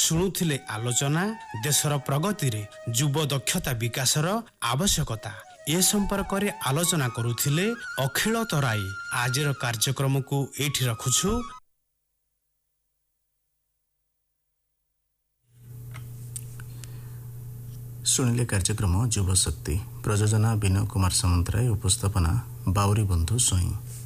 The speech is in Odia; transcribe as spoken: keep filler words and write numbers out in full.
ଶୁଣୁଥିଲେ ଆଲୋଚନା ଦେଶର ପ୍ରଗତିରେ ଯୁବ ଦକ୍ଷତା ବିକାଶର ଆବଶ୍ୟକତା। ଏ ସମ୍ପର୍କରେ ଆଲୋଚନା କରୁଥିଲେ ଅଖିଳ ତରାଇ। ଆଜିର କାର୍ଯ୍ୟକ୍ରମକୁ ଏଇଠି ରଖୁଛୁ। ଶୁଣିଲେ କାର୍ଯ୍ୟକ୍ରମ ଯୁବ ଶକ୍ତି। ପ୍ରଯୋଜନା ବିନୟ କୁମାର ସାମନ୍ତରାୟ, ଉପସ୍ଥାପନା ବାଉରୀ ବନ୍ଧୁ ସ୍ୱାଇଁ।